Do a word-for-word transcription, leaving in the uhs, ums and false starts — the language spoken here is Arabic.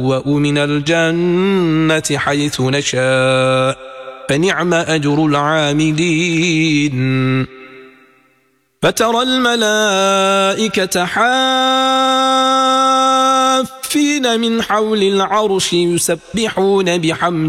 ومن الجنة حيث نشاء فنعم أجر العاملين فترى الملائكة حافين من حول العرش يسبحون بحمد